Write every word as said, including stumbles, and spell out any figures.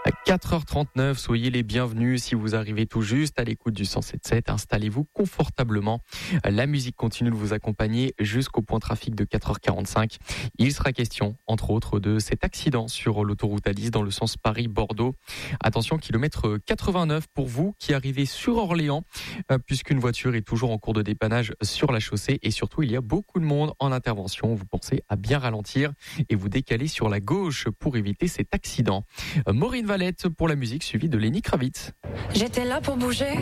À quatre heures trente-neuf, soyez les bienvenus si vous arrivez tout juste à l'écoute du cent sept sept. Installez-vous confortablement. La musique continue de vous accompagner jusqu'au point trafic de quatre heures quarante-cinq. Il sera question, entre autres, de cet accident sur l'autoroute A dix dans le sens Paris-Bordeaux. Attention, kilomètre quatre-vingt-neuf pour vous qui arrivez sur Orléans, puisqu'une voiture est toujours en cours de dépannage sur la chaussée et surtout, il y a beaucoup de monde en intervention. Vous pensez à bien ralentir et vous décaler sur la gauche pour éviter cet accident. Maureen Valette pour la musique, suivie de Lenny Kravitz. J'étais là pour bouger.